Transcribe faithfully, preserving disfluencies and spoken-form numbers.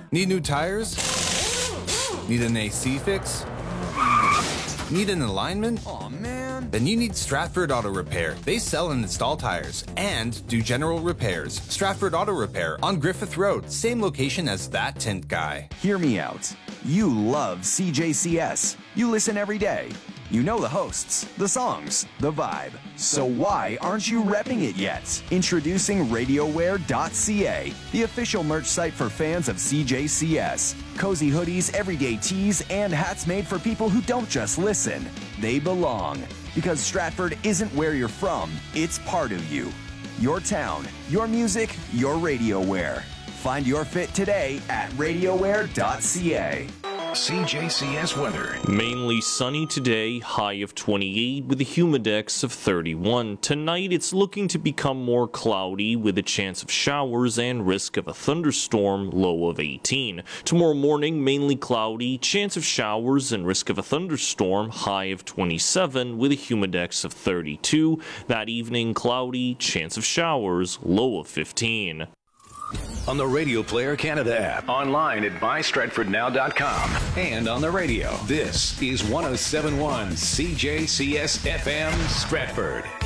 Need new tires? Need an A C fix? Need an alignment? Aw, man. Then you need Stratford Auto Repair. They sell and install tires and do general repairs. Stratford Auto Repair on Griffith Road, same location as that tint guy. Hear me out. You love C J C S. You listen every day. You know the hosts, the songs, the vibe. So why aren't you repping it yet? Introducing RadioWare dot C A, the official merch site for fans of C J C S. Cozy hoodies, everyday tees, and hats made for people who don't just listen. They belong. Because Stratford isn't where you're from, it's part of you. Your town, your music, your RadioWare. Find your fit today at RadioWare dot C A. C J C S weather. Mainly sunny today, high of twenty-eight with a humidex of thirty-one. Tonight it's looking to become more cloudy with a chance of showers and risk of a thunderstorm, low of eighteen. Tomorrow morning mainly cloudy, chance of showers and risk of a thunderstorm, high of twenty-seven with a humidex of thirty-two. That evening cloudy, chance of showers, low of fifteen. On the Radio Player Canada app, online at buy stratford now dot com, and on the radio. This is one oh seven point one C J C S F M Stratford.